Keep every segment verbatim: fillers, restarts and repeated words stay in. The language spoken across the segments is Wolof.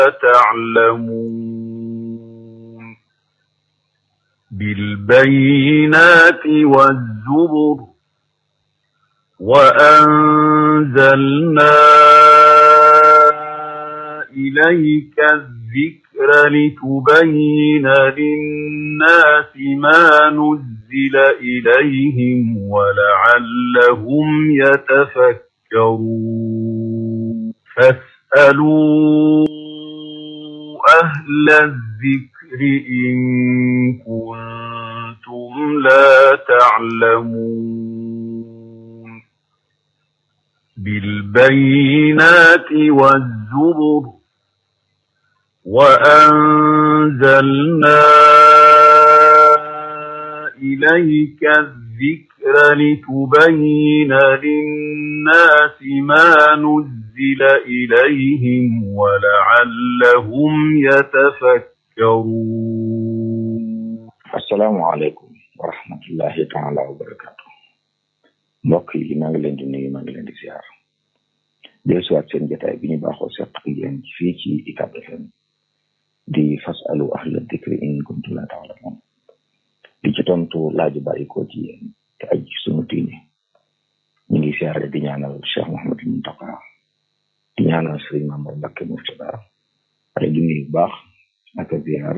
تعلمون بالبينات والزبر وأنزلنا إليك الذكر لتبين للناس ما نزل إليهم ولعلهم يتفكرون فاسألوا أهل الذكر إن كنتم لا تعلمون بالبينات والزبر وأنزلنا إليك الذكر لتبين للناس ما نزل إليهم ولعلهم يتفكرون السلام عليكم ورحمة الله تعالى وبركاته mbokk yi maa ngi leen di nuyu maa ngi leen di ziar del suwaat seen jotaay bi ñu baaxoo seq ak yéen fii ci U C A B F M di fasalu ahla dikri in kuntum la ta'lamun di ci tontu laaju bàyyi ko ci yéen te aj sunu diine ñu ngi siyaare di ñaanal Cheikh Mouhamadou Mountakha di ñaanal Serigne Mamadou Mbacké Mourtada ay di nuyu bu baax ak ziar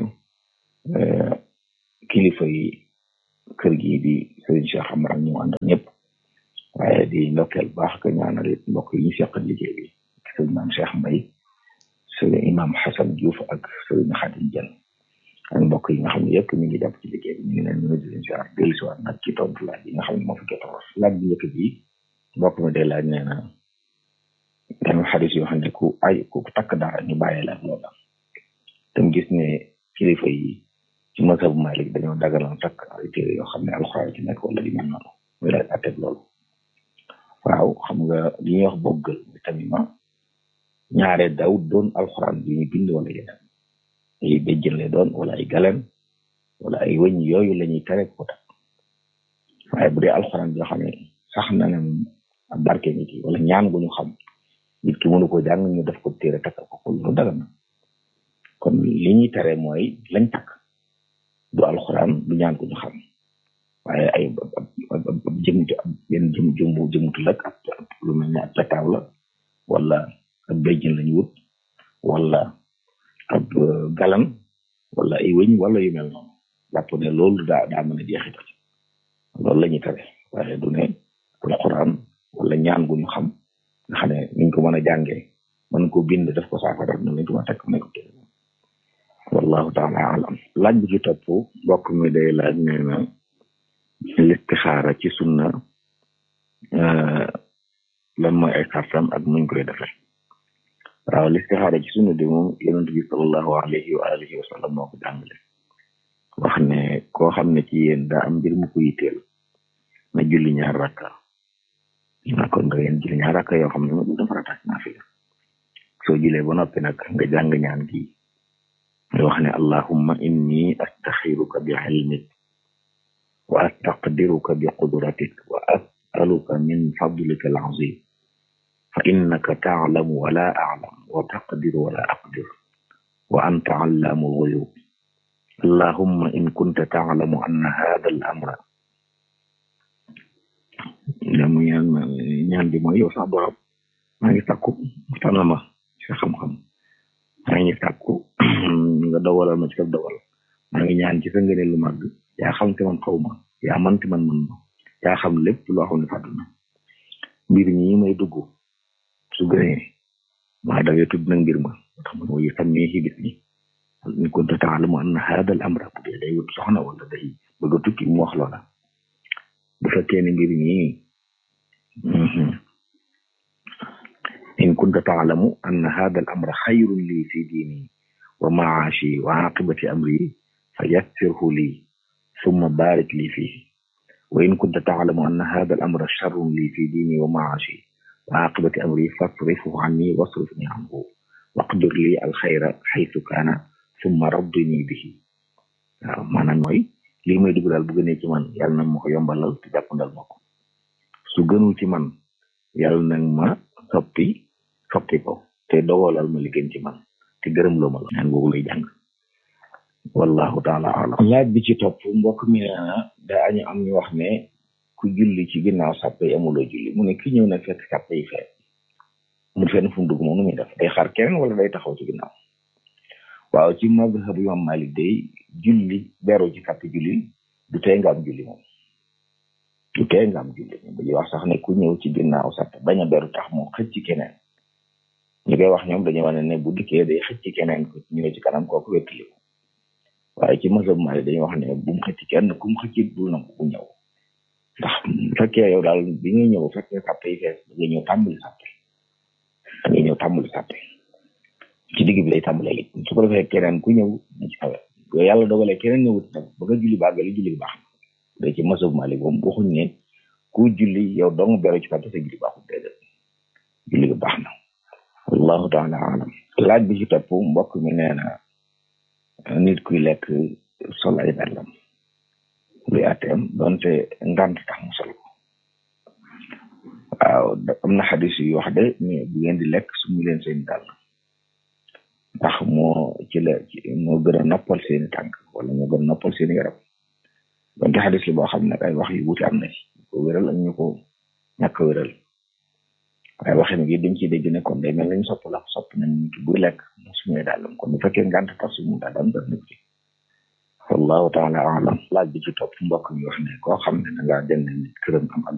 kilifa yi kër gi di Serigne Cheikh Amar ñu ànd ñëpp waaye di ndokkeel baax ko ñaanal it mbokk yi ñu seqal liggéey bi sëriñ Maam Cheikh Mbaye sëriñ Imam Hassan Diouf ak sëriñ Khadim Dieng ak mbokk yi nga xam ne yëpp ñu ngi jàpp ci liggéey bi ñu ngi leen ñu di leen ziar dellu si waat nag ci tontu laaj yi nga xam ne moo fi jot a wax laaj bi njëkk bi mbokk mi day laaj nee na dañu xadis yoo xam ne ku ay ku takk dara ñu bàyyee la loola te mu gis ne kilifa yi ci mazhabu Malik dañoo dagaloon takk ay téere yoo xam ne alxuraan ci nekk wala di mel noonu muy laaj atteb loolu waaw xam nga li ñuy wax boggal bi tamit ma ñaare daw doon alxuraan bi ñu bind wala yeneen ay béjjën lay doon wala ay galen wala ay wëñ yooyu la ñuy tere ko takk waaye bu dee alxuraan yoo xam ne sax na ne ab barke nit yi wala ñaan gu ñu xam nit ki mënu ko jàng ñu def ko téere takk ko ko lu dagan na kon li ñuy tere mooy lañ takk du alxuraan du ñaan gu ñu xam waaye ay ab jëm benn jëm jëmbu jëmutu lak ab lu mel ne ab petaaw la wala ab béjjën lañu wut wala ab galan wala ay wëñ wala yu mel noonu jàpp ne loolu daa daa mën a jeexital loolu la ñuy tere waaye du ne alxuraan wala ñaan gu ñu xam nga xam ne niñ ko mën a jàngee mën ko bind def ko saafara noonu lañ ko mën a tekk ne ko téere wallahu taala alam laaj bi ci topp mbokk mi day laaj nee na listixaara ci sunna lan mooy ay sartam ak nuñ koy defee waaw listixaara ci sunna de moom yonent bi sallallahu alayhi wa alihi wa sallam moo ko jàngale wax ne koo xam ne ci yéen daa am mbir mu ko yitteel na julli ñaar rakka na kon nga yéen julli ñaar rakka yoo xam ne moom dafa ratax naafila soo julee ba noppi nag nga jàng ñaan gi nga wax ne allahumma inni astaxiruka bi ilmik wa astaqdiruka bi qudratik wa as'aluka min fadlika al-azim fa innaka ta'lamu wa la a'lam wa taqdiru wa la aqdir wa anta 'allamu al-ghuyub allahumma in kunta ta'lamu anna hadha al-amra ñam ñaan ñaan bi mooy yow sax borom maa ngi takku tanama ci xam-xam maa ngi takku nga dawalal ma ci kaf dawal maa ngi ñaan ci sa ngëneel lu mag yaa xam te man xaw ma yaa man te man man ma yaa xam lépp loo xam ne fàddu na mbir ñi may dugg su gënee maa dawee tudd nag mbir ma tax man mooy xam ne ci bis ni in kunta ta'lamu anna hada al amra bu dee day wut soxna wala day bëgg a tukki mu wax loola bu fekkee ne mbir ñi in kunta ta'lamu anna hada al amra xayrun lii fi diini wa maashi wa aqibati amri fayassirhu lii ثم بارك لي فيه وإن كنت تعلم أن هذا الأمر شر لي في ديني ومعاشي وعاقبة أمري فاصرفه عني واصرفني عنه واقدر لي الخير حيث كان ثم رضني به maanaam mooy lii may dugg daal bu gënee ci man yàlla nag ma ko yombalal te jàppandal ma ko su gënul ci man yàlla nag ma soppi soppi ko te dogalal ma li gën ci man te gërëm loo ma la ñaan googu lay jàng wallahu taala alam laaj bi ci topp mbokk mi nee na daa ñu am ñu wax ne ku julli ci ginnaaw sàppe yi amuloo julli mu ne ki ñëw na fekk sàppe yi fee mu fenn fu mu dugg moom nu muy def day xaar keneen wala day taxaw ci ginnaaw waaw ci mazhabu Imam Malik day julli beru ci sàppe julli du tee nga am julli moom du tee nga am julli moom dañuy wax sax ne ku ñëw ci ginnaaw sàppe bañ a beru tax mu xëcc ci keneen ñu koy wax ñoom dañuy wane ne bu dikkee day xëcc ci keneen ko ñëw ci kanam kooku wettali ko waaye ci mazhabu Malik dañuy wax ne bu mu xëcc kenn ku mu xëcc bul nangu bu ñëw ndax bu fekkee yow daal bi nga ñëw fekkee sàppe yi fees da nga ñëw tàmbali sàppe da nga ñëw tàmbali sàppe ci digg bi lay tàmbalee it su ko defee keneen ku ñëw na ci kawe bu yàlla dogalee keneen ñëwut nag ba nga julli bàggale julli gi baax na day ci mazhabu Malik moom waxuñ ne ku julli yow dong beru ci sàppe sa julli baaxul déedéet julli gi baax na wallahu taala alam laaj bi ci topp mbokk mi nee na nit kuy lekk sol ay dàllam luy àtteem donte ngant tax mu sol ko waaw am na xadis yu wax de mais bu ngeen di lekk suñu leen seen dàll ndax moo ci la moo gën a noppal seeni tànk wala moo gën a noppal seeni yaram donte xadis li boo xam ne ay wax yu wuute am na ci ko wéral ak ñu ko ñàkk a wéral waaye waxin gi dañ ciy dégg ne kon day mel nañ sopp la sopp nañ ci buy lekk mu suñuy dàllam kon bu fekkee ngant tax suñu dàllam daf nekk ci wallahu taala alam laaj bi ci topp mbokk mi wax ne koo xam ne da ngaa jënd nit këram am